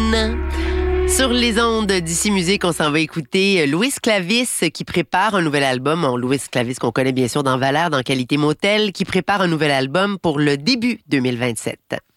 Lune. Sur les ondes d'Ici Musique, on s'en va écouter Louis Clavis qui prépare un nouvel album. Louis Clavis qu'on connaît bien sûr dans Valère, dans Qualité Motel, qui prépare un nouvel album pour le début 2027.